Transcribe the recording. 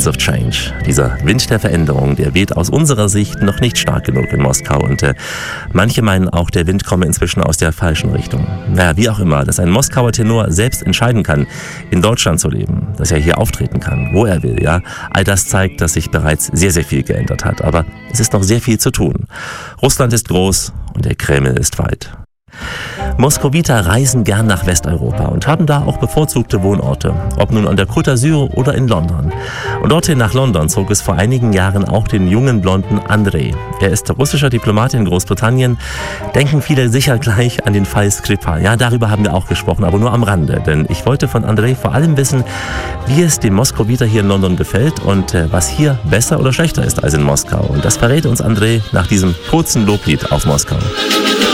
Breeze of Change. Dieser Wind der Veränderung, der weht aus unserer Sicht noch nicht stark genug in Moskau. Und manche meinen auch, der Wind komme inzwischen aus der falschen Richtung. Naja, wie auch immer, dass ein Moskauer Tenor selbst entscheiden kann, in Deutschland zu leben, dass er hier auftreten kann, wo er will, ja. All das zeigt, dass sich bereits sehr, sehr viel geändert hat. Aber es ist noch sehr viel zu tun. Russland ist groß und der Kreml ist weit. Moskowiter reisen gern nach Westeuropa und haben da auch bevorzugte Wohnorte, ob nun an der Côte d'Azur oder in London. Und dorthin nach London zog es vor einigen Jahren auch den jungen Blonden Andrei. Er ist russischer Diplomat in Großbritannien. Denken viele sicher gleich an den Fall Skripal. Ja, darüber haben wir auch gesprochen, aber nur am Rande. Denn ich wollte von Andrei vor allem wissen, wie es dem Moskowiter hier in London gefällt und was hier besser oder schlechter ist als in Moskau. Und das verrät uns Andrei nach diesem kurzen Loblied auf Moskau.